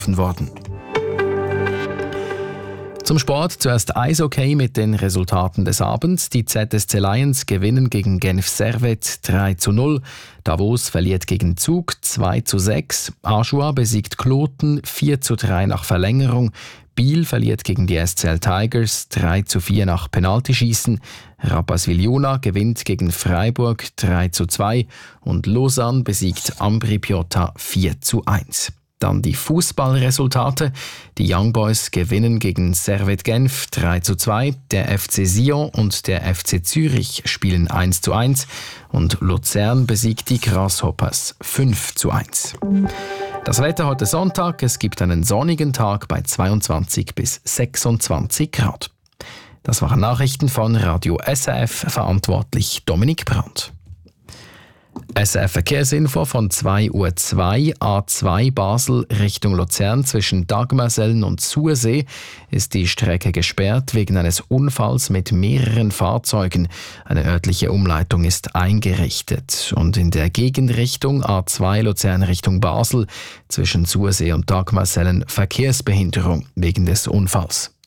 worden. Zum Sport zuerst Eishockey mit den Resultaten des Abends. Die ZSC Lions gewinnen gegen Genf Servette 3:0. Davos verliert gegen Zug 2:6. Aschua besiegt Kloten 4:3 nach Verlängerung. Biel verliert gegen die SCL Tigers 3:4 nach Penaltyschießen. Rapperswil-Jona gewinnt gegen Freiburg 3:2 und Lausanne besiegt Ambri Piotta 4:1. Dann die Fußballresultate. Die Young Boys gewinnen gegen Servette Genf 3:2. Der FC Sion und der FC Zürich spielen 1:1. Und Luzern besiegt die Grasshoppers 5:1. Das Wetter heute Sonntag. Es gibt einen sonnigen Tag bei 22 bis 26 Grad. Das waren Nachrichten von Radio SRF, verantwortlich Dominik Brandt. SRF Verkehrsinfo von 2:02 A2 Basel Richtung Luzern zwischen Dagmersellen und Sursee ist die Strecke gesperrt wegen eines Unfalls mit mehreren Fahrzeugen. Eine örtliche Umleitung ist eingerichtet. Und in der Gegenrichtung A2 Luzern Richtung Basel zwischen Sursee und Dagmersellen Verkehrsbehinderung wegen des Unfalls.